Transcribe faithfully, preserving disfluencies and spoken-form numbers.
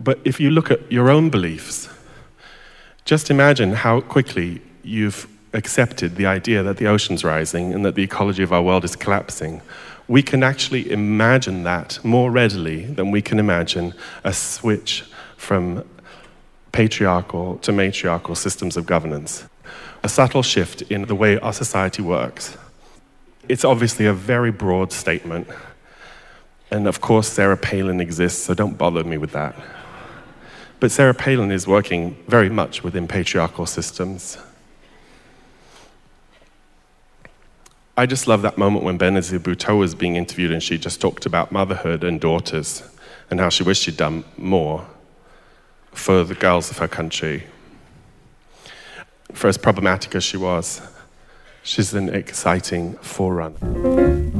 But if you look at your own beliefs, just imagine how quickly you've accepted the idea that the ocean's rising and that the ecology of our world is collapsing. We can actually imagine that more readily than we can imagine a switch from patriarchal to matriarchal systems of governance. A subtle shift in the way our society works. It's obviously a very broad statement. And of course, Sarah Palin exists, so don't bother me with that. But Sarah Palin is working very much within patriarchal systems. I just love that moment when Benazir Bhutto was being interviewed and she just talked about motherhood and daughters and how she wished she'd done more for the girls of her country. For as problematic as she was, she's an exciting forerunner.